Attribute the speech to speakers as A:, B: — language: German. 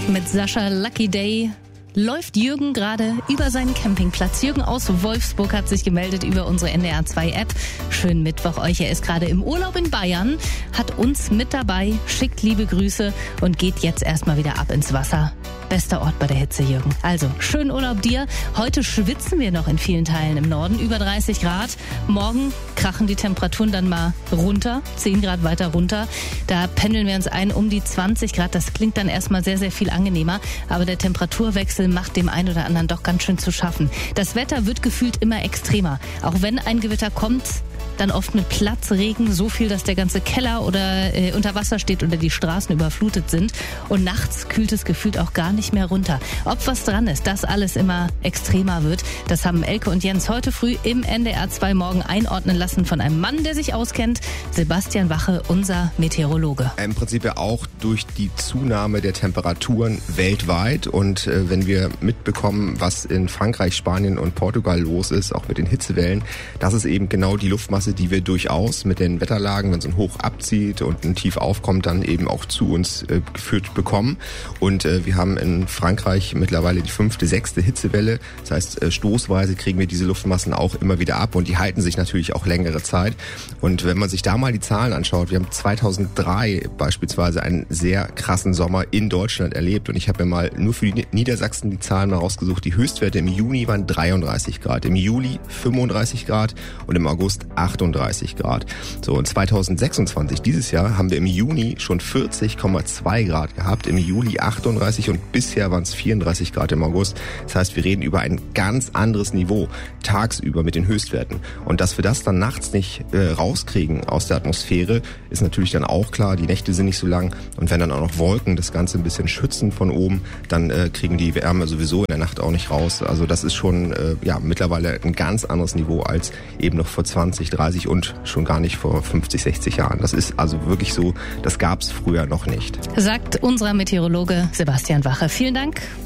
A: Mit Sascha Lucky Day läuft Jürgen gerade über seinen Campingplatz. Jürgen aus Wolfsburg hat sich gemeldet über unsere NDR2-App. Schönen Mittwoch euch. Er ist gerade im Urlaub in Bayern, hat uns mit dabei, schickt liebe Grüße und geht jetzt erstmal wieder ab ins Wasser. Bester Ort bei der Hitze, Jürgen. Also, schönen Urlaub dir. Heute schwitzen wir noch in vielen Teilen im Norden, über 30 Grad. Morgen krachen die Temperaturen dann mal runter, 10 Grad weiter runter. Da pendeln wir uns ein um die 20 Grad. Das klingt dann erstmal sehr, sehr viel angenehmer. Aber der Temperaturwechsel macht dem einen oder anderen doch ganz schön zu schaffen. Das Wetter wird gefühlt immer extremer. Auch wenn ein Gewitter kommt, dann oft mit Platzregen, so viel, dass der ganze Keller oder unter Wasser steht oder die Straßen überflutet sind. Und nachts kühlt es gefühlt auch gar nicht mehr runter. Ob was dran ist, dass alles immer extremer wird, das haben Elke und Jens heute früh im NDR2 Morgen einordnen lassen von einem Mann, der sich auskennt, Sebastian Wache, unser Meteorologe.
B: Im Prinzip ja auch durch die Zunahme der Temperaturen weltweit. Und wenn wir mitbekommen, was in Frankreich, Spanien und Portugal los ist, auch mit den Hitzewellen, das ist eben genau die Luftmasse, die wir durchaus mit den Wetterlagen, wenn so ein Hoch abzieht und ein Tief aufkommt, dann eben auch zu uns geführt bekommen. Und wir haben in Frankreich mittlerweile die 5., 6. Hitzewelle. Das heißt, stoßweise kriegen wir diese Luftmassen auch immer wieder ab und die halten sich natürlich auch längere Zeit. Und wenn man sich da mal die Zahlen anschaut, wir haben 2003 beispielsweise einen sehr krassen Sommer in Deutschland erlebt und ich habe mir mal nur für die Niedersachsen die Zahlen mal rausgesucht. Die Höchstwerte im Juni waren 33 Grad, im Juli 35 Grad und im August 38 Grad. So, und 2026, dieses Jahr, haben wir im Juni schon 40,2 Grad gehabt, im Juli 38 und bisher waren es 34 Grad im August. Das heißt, wir reden über ein ganz anderes Niveau tagsüber mit den Höchstwerten. Und dass wir das dann nachts nicht rauskriegen aus der Atmosphäre, ist natürlich dann auch klar. Die Nächte sind nicht so lang und wenn dann auch noch Wolken das Ganze ein bisschen schützen von oben, dann kriegen die Wärme sowieso in der Nacht auch nicht raus. Also das ist schon mittlerweile ein ganz anderes Niveau als eben noch vor 20, 30 und schon gar nicht vor 50, 60 Jahren. Das ist also wirklich so, das gab es früher noch nicht.
A: Sagt unser Meteorologe Sebastian Wache. Vielen Dank.